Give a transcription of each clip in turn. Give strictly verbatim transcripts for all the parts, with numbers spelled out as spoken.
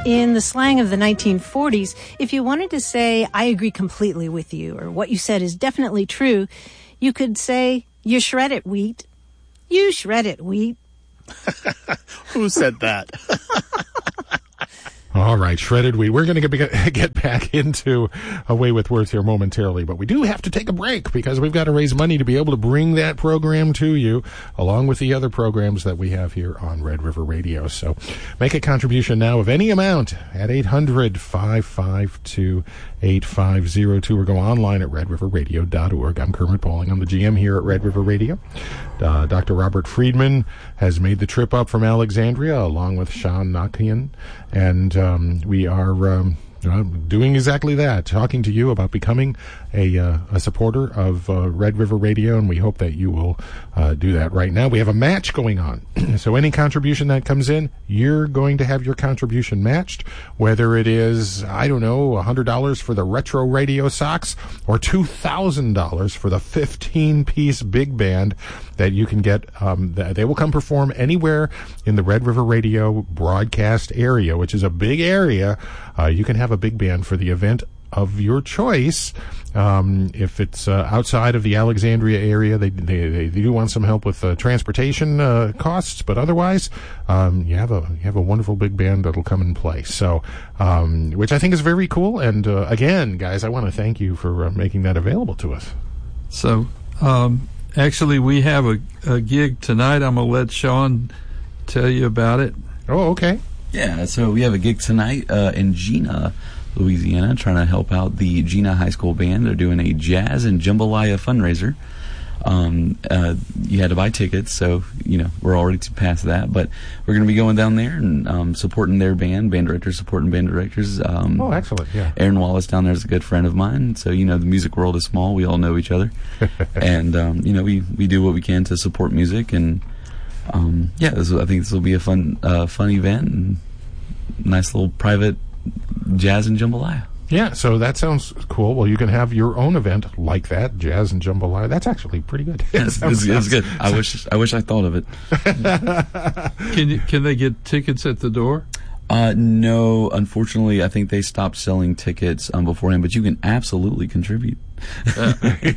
In the slang of the nineteen forties, if you wanted to say, I agree completely with you, or what you said is definitely true, you could say, you shred it, wheat. You shred it, wheat. Who said that? All right, shredded wheat. We're going to get, get back into A Way with Words here momentarily, but we do have to take a break because we've got to raise money to be able to bring that program to you, along with the other programs that we have here on Red River Radio. So make a contribution now of any amount at eight hundred, five five two, eight five zero two or go online at red river radio dot org. I'm Kermit Pauling. I'm the G M here at Red River Radio. Uh, Doctor Robert Friedman has made the trip up from Alexandria along with Sean Nakian, and um, we are um, uh, doing exactly that, talking to you about becoming a, uh, a supporter of uh, Red River Radio, and we hope that you will uh, do that right now. We have a match going on, so any contribution that comes in, you're going to have your contribution matched, whether it is, I don't know, one hundred dollars for the retro radio socks or two thousand dollars for the fifteen-piece big band that you can get. Um, they will come perform anywhere in the Red River Radio broadcast area, which is a big area. Uh, you can have a big band for the event of your choice. Um, if it's uh, outside of the Alexandria area, they they, they do want some help with uh, transportation uh, costs, but otherwise, um, you have a you have a wonderful big band that'll come and play. So, um, which I think is very cool. And uh, again, guys, I want to thank you for uh, making that available to us. So, um, actually, we have a, a gig tonight. I'm gonna let Sean tell you about it. Oh, okay. Yeah. So we have a gig tonight uh, in Gina, Louisiana, trying to help out the Gina High School Band. They're doing a jazz and jambalaya fundraiser. Um, uh, you had to buy tickets, so, you know, we're already past that. But we're going to be going down there and um, supporting their band, band directors supporting band directors. Um, oh, excellent, yeah. Aaron Wallace down there is a good friend of mine. So, you know, the music world is small. We all know each other. and, um, you know, we, we do what we can to support music. And, um, yeah, this, I think this will be a fun, uh, fun event and nice little private jazz and jambalaya. Yeah, so that sounds cool. Well, you can have your own event like that, jazz and jambalaya. That's actually pretty good. It's, it's, it's good. I wish I wish I thought of it. Can you, can they get tickets at the door? Uh, no, unfortunately, I think they stopped selling tickets um, beforehand. But you can absolutely contribute. Yeah,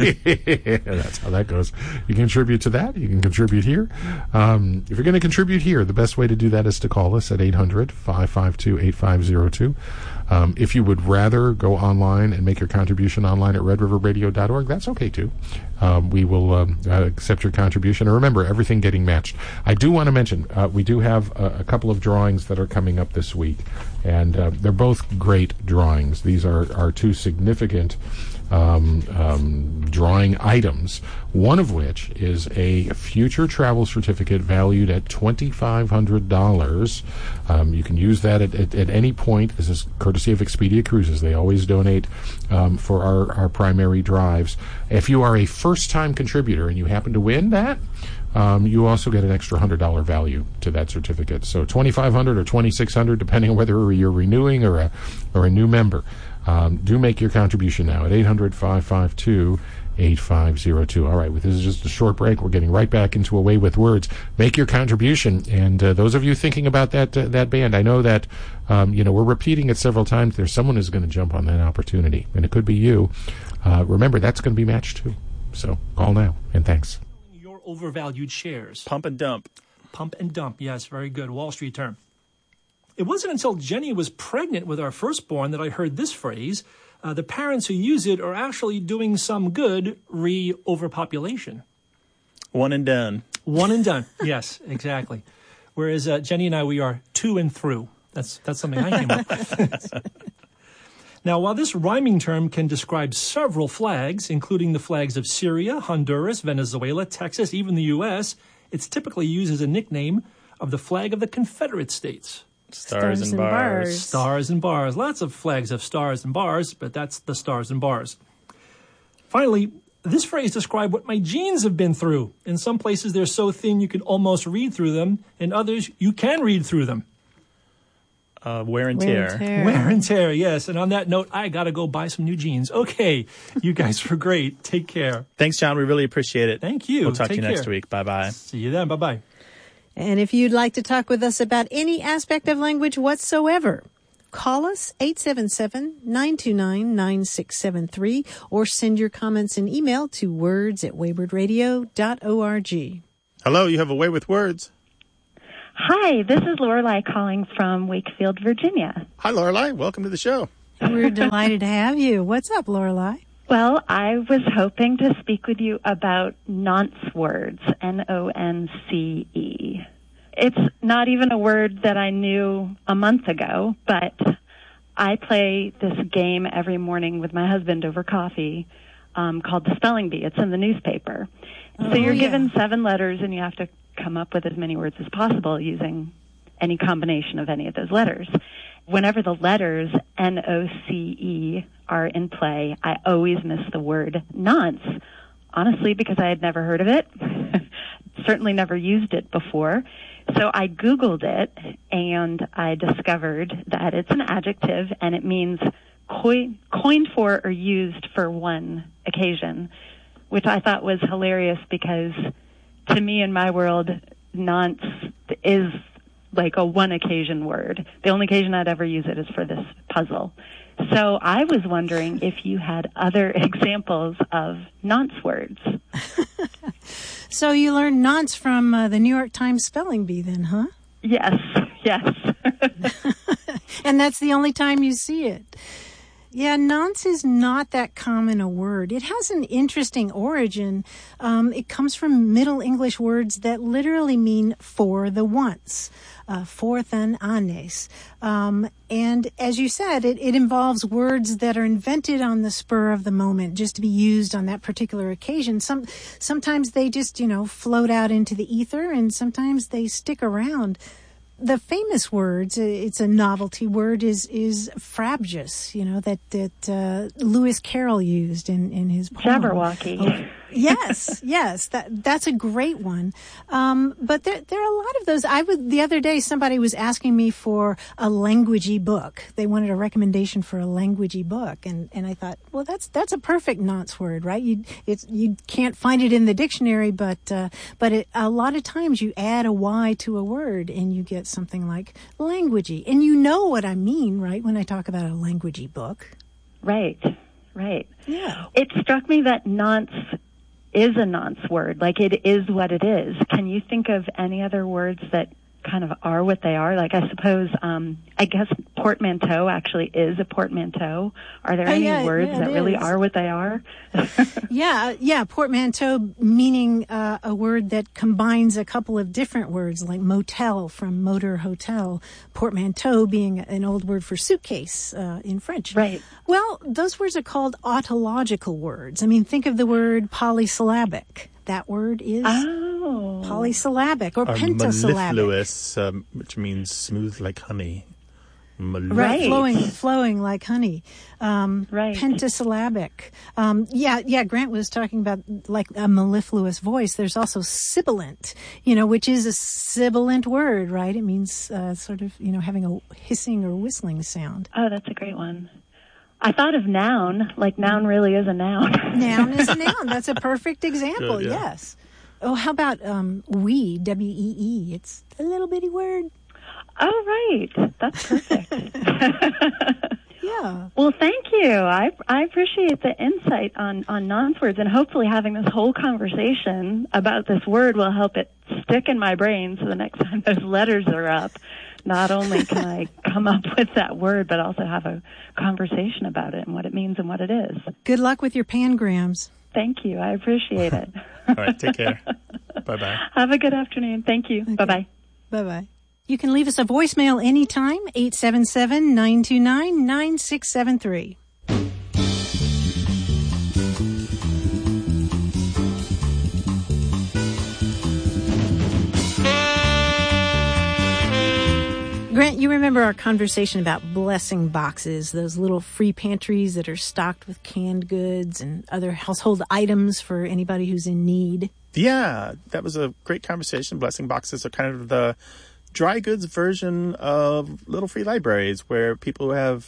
that's how that goes. You can contribute to that. You can contribute here. Um, if you're going to contribute here, the best way to do that is to call us at eight hundred, five five two, eight five zero two. Um, if you would rather go online and make your contribution online at red river radio dot org, that's okay too. Um, we will um, uh, accept your contribution. And remember, everything getting matched. I do want to mention, uh, we do have a, a couple of drawings that are coming up this week, and uh, they're both great drawings. These are, are two significant Um, um, drawing items, one of which is a future travel certificate valued at twenty-five hundred dollars. Um, you can use that at, at, at any point. This is courtesy of Expedia Cruises. They always donate um, for our, our primary drives. If you are a first-time contributor and you happen to win that, Um, you also get an extra one hundred dollars value to that certificate. So twenty-five hundred dollars or twenty-six hundred dollars, depending on whether you're renewing or a, or a new member. Um, do make your contribution now at eight hundred, five five two, eight five zero two. All right, well, this is just a short break. We're getting right back into A Way with Words. Make your contribution. And uh, those of you thinking about that uh, that band, I know that um, you know we're repeating it several times. There's someone who's going to jump on that opportunity, and it could be you. Uh, remember, that's going to be matched too. So call now, and thanks. Your overvalued shares. Pump and dump. Pump and dump, yes, very good. Wall Street term. It wasn't until Jenny was pregnant with our firstborn that I heard this phrase. Uh, the parents who use it are actually doing some good re-overpopulation. One and done. One and done, yes, exactly. Whereas uh, Jenny and I, we are to and through. That's, that's something I came up with. Now, while this rhyming term can describe several flags, including the flags of Syria, Honduras, Venezuela, Texas, even the U S, it's typically used as a nickname of the flag of the Confederate States. Stars, stars and bars. bars. Stars and bars. Lots of flags have stars and bars, but that's the stars and bars. Finally, this phrase describes what my jeans have been through. In some places, they're so thin you can almost read through them. In others, you can read through them. Uh, wear and tear. Wear and tear. Wear and tear, yes. And on that note, I got to go buy some new jeans. Okay, you guys were great. Take care. Thanks, John. We really appreciate it. Thank you. We'll talk Take to you care. next week. Bye-bye. See you then. Bye-bye. And if you'd like to talk with us about any aspect of language whatsoever, Call us eight seven seven, nine two nine, nine six seven three or send your comments and email to words at wayward radio dot org. Hello, you have a way with words. Hi, this is Lorelei calling from Wakefield, Virginia. Hi, Lorelei. Welcome to the show. We're delighted to have you. What's up, Lorelei? Well, I was hoping to speak with you about nonce words, N O N C E. It's not even a word that I knew a month ago, but I play this game every morning with my husband over coffee um, called the Spelling Bee. It's in the newspaper. Oh, so you're yeah. given seven letters, and you have to come up with as many words as possible using any combination of any of those letters. Whenever the letters N O C E are in play, I always miss the word nonce, honestly, because I had never heard of it, certainly never used it before. So I Googled it, and I discovered that it's an adjective, and it means coin, coined for or used for one occasion, which I thought was hilarious because to me in my world, nonce is like a one occasion word. The only occasion I'd ever use it is for this puzzle. So I was wondering if you had other examples of nonce words. So you learned nonce from uh, the New York Times Spelling Bee then, huh? Yes, yes. And that's the only time you see it. Yeah, nonce is not that common a word. It has an interesting origin. Um, it comes from Middle English words that literally mean for the once, uh, forth and anes. Um, and as you said, it, it involves words that are invented on the spur of the moment, just to be used on that particular occasion. Some sometimes they just, you know, float out into the ether, and sometimes they stick around. The famous words, it's a novelty word, is is frabjous, you know, that, that uh, Lewis Carroll used in, in his poem. Jabberwocky. Oh, yes, yes, that that's a great one. Um, but there there are a lot of those. I would the other day somebody was asking me for a languagey book. They wanted a recommendation for a languagey book, and, and I thought, well, that's that's a perfect nonce word, right? You it's you can't find it in the dictionary, but uh, but it, a lot of times you add a y to a word and you get something like languagey, and you know what I mean, right? When I talk about a languagey book, Right, right. yeah. It struck me that nonce is a nonce word, like it is what it is. Can you think of any other words that kind of are what they are? Like I suppose, um, I guess portmanteau actually is a portmanteau. Are there Oh, any yeah, words yeah, that it really is. are what they are? Yeah, yeah, portmanteau meaning uh, a word that combines a couple of different words, like motel from motor hotel, portmanteau being an old word for suitcase uh, in French. Right. Well, those words are called autological words. I mean, think of the word polysyllabic. That word is Oh. polysyllabic or Or pentasyllabic. mellifluous, um, which means smooth like honey. Mellifluous. Right, Right. flowing, flowing like honey. Um, Right. Pentasyllabic. Um, yeah, yeah. Grant was talking about like a mellifluous voice. There's also sibilant, you know, which is a sibilant word, right? It means uh, sort of, you know, having a hissing or whistling sound. Oh, that's a great one. I thought of noun, like noun really is a noun. Noun is a noun. That's a perfect example. Good, yeah. Yes. Oh, how about um, we? W E E. It's a little bitty word. Oh, right. That's perfect. Yeah. Well, thank you. I I appreciate the insight on, on nonce words, and hopefully having this whole conversation about this word will help it stick in my brain so the next time those letters are up, not only can I come up with that word, but also have a conversation about it and what it means and what it is. Good luck with your pangrams. Thank you. I appreciate it. All right, take care. Bye-bye. Have a good afternoon. Thank you. Bye-bye. Bye-bye. You can leave us a voicemail anytime, eight seven seven, nine two nine, nine six seven three. Grant, you remember our conversation about blessing boxes, those little free pantries that are stocked with canned goods and other household items for anybody who's in need? Yeah, that was a great conversation. Blessing boxes are kind of the dry goods version of little free libraries where people who have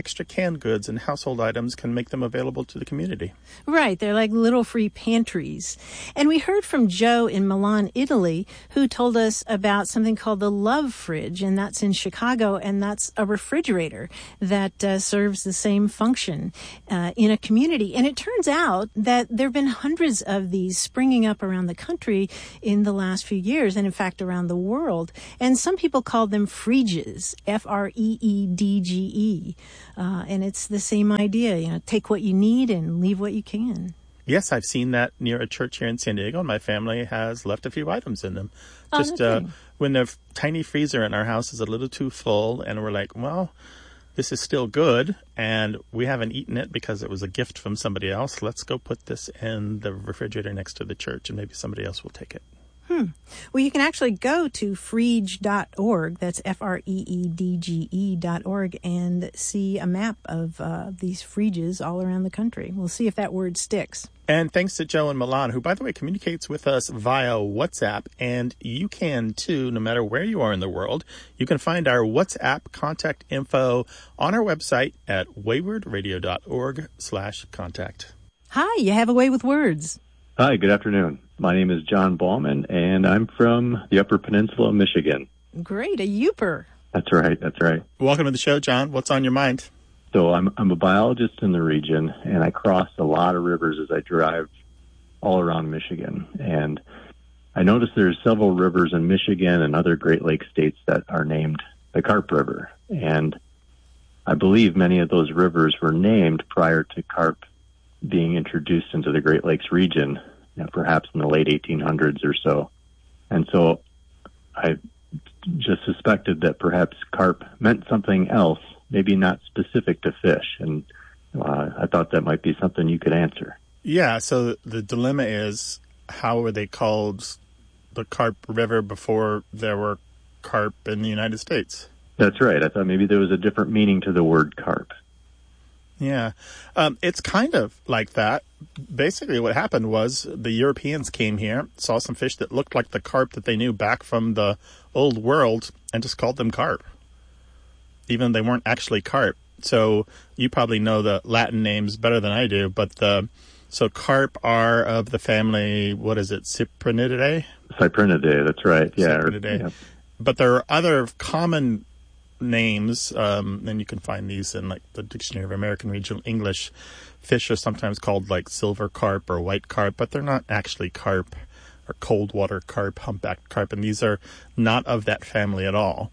extra canned goods and household items can make them available to the community. Right. They're like little free pantries. And we heard from Joe in Milan, Italy, who told us about something called the Love Fridge, and that's in Chicago, and that's a refrigerator that uh, serves the same function uh, in a community. And it turns out that there have been hundreds of these springing up around the country in the last few years, and in fact around the world. And some people call them fridges, F R E E D G E. Uh, and it's the same idea, you know, take what you need and leave what you can. Yes, I've seen that near a church here in San Diego, and my family has left a few items in them. Oh, Just no uh, kidding. when the f- tiny freezer in our house is a little too full, and we're like, well, this is still good, and we haven't eaten it because it was a gift from somebody else. Let's go put this in the refrigerator next to the church, and maybe somebody else will take it. Hmm. Well, you can actually go to freege dot org, that's F R E E D G E dot org, and see a map of uh, these fridges all around the country. We'll see if that word sticks. And thanks to Joe in Milan, who, by the way, communicates with us via WhatsApp. And you can, too, no matter where you are in the world. You can find our WhatsApp contact info on our website at wayward radio dot org slash contact. Hi, you have a way with words. Hi, good afternoon. My name is John Bauman, and I'm from the Upper Peninsula of Michigan. Great, a Youper. That's right, that's right. Welcome to the show, John. What's on your mind? So I'm I'm a biologist in the region, and I cross a lot of rivers as I drive all around Michigan. And I noticed there's several rivers in Michigan and other Great Lakes states that are named the Carp River. And I believe many of those rivers were named prior to carp being introduced into the Great Lakes region, you know, perhaps in the late eighteen hundreds or so. And so I just suspected that perhaps carp meant something else, maybe not specific to fish. And uh, I thought that might be something you could answer. Yeah, so the dilemma is, how were they called the Carp River before there were carp in the United States? That's right. I thought maybe there was a different meaning to the word carp. Yeah, um, it's kind of like that. Basically, what happened was the Europeans came here, saw some fish that looked like the carp that they knew back from the old world, and just called them carp, even though they weren't actually carp. So you probably know the Latin names better than I do, but the so carp are of the family, what is it, Cyprinidae? Cyprinidae, that's right. Yeah. Cyprinidae. Yeah. But there are other common names, um, and you can find these in like the Dictionary of American Regional English. Fish are sometimes called like silver carp or white carp, but they're not actually carp, or cold water carp, humpback carp, and these are not of that family at all.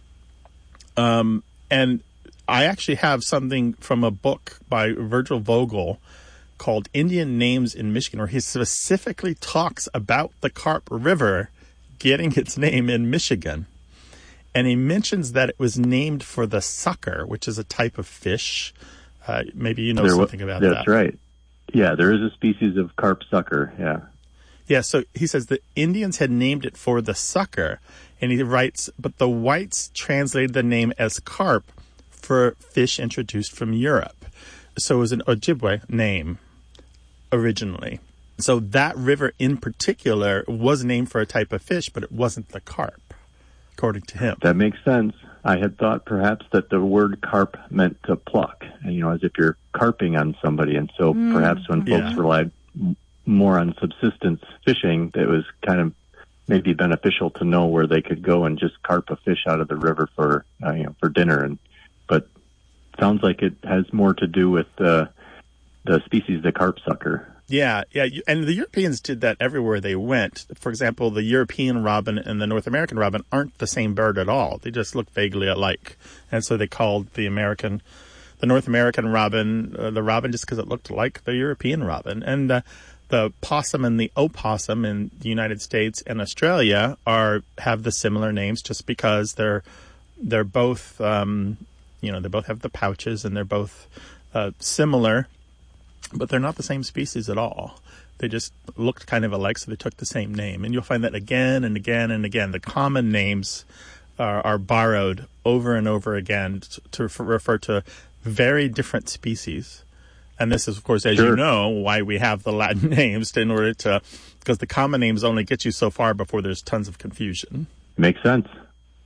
Um, and I actually have something from a book by Virgil Vogel called Indian Names in Michigan, where he specifically talks about the Carp River getting its name in Michigan. And he mentions that it was named for the sucker, which is a type of fish. Uh, maybe you know there, something about that's that. That's right. Yeah, there is a species of carp sucker, yeah. Yeah, so he says the Indians had named it for the sucker. And he writes, but the whites translated the name as carp for fish introduced from Europe. So it was an Ojibwe name originally. So that river in particular was named for a type of fish, but it wasn't the carp, according to him. That makes sense. I had thought perhaps that the word carp meant to pluck, you know, as if you're carping on somebody. And so mm. perhaps when folks Yeah. relied more on subsistence fishing, it was kind of maybe beneficial to know where they could go and just carp a fish out of the river for, uh, you know, for dinner. And but sounds like it has more to do with uh, the species, the carp sucker. Yeah, yeah, you- and the Europeans did that everywhere they went. For example, the European robin and the North American robin aren't the same bird at all. They just look vaguely alike. And so they called the American, the North American robin, uh, the robin just because it looked like the European robin. And uh, the possum and the opossum in the United States and Australia are have the similar names just because they're they're both, um, you know, they both have the pouches and they're both uh, similar. But they're not the same species at all. They just looked kind of alike, so they took the same name. And you'll find that again and again and again. The common names are, are borrowed over and over again to, to refer, refer to very different species. And this is, of course, as Sure. you know, why we have the Latin names to, in order to, because the common names only get you so far before there's tons of confusion. Makes sense.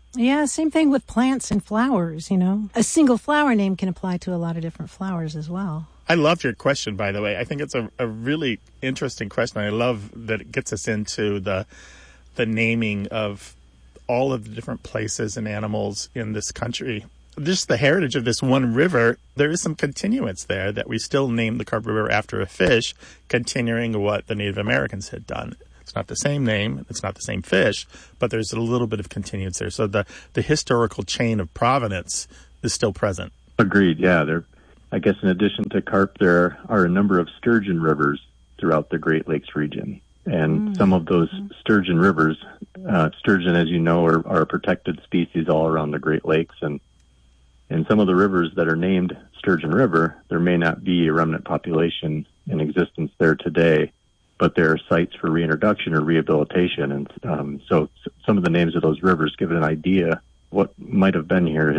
Yeah, same thing with plants and flowers, you know. A single flower name can apply to a lot of different flowers as well. I love your question, by the way. I think it's a, a really interesting question. I love that it gets us into the the naming of all of the different places and animals in this country. Just the heritage of this one river, there is some continuance there that we still name the Carp River after a fish, continuing what the Native Americans had done. It's not the same name, it's not the same fish, but there's a little bit of continuance there. So the, the historical chain of provenance is still present. Agreed, yeah. There, I guess in addition to carp, there are a number of sturgeon rivers throughout the Great Lakes region. And mm. some of those sturgeon rivers, uh, sturgeon, as you know, are, are a protected species all around the Great Lakes. And in some of the rivers that are named Sturgeon River, there may not be a remnant population in existence there today, but there are sites for reintroduction or rehabilitation. And um, so some of the names of those rivers give an idea what might have been here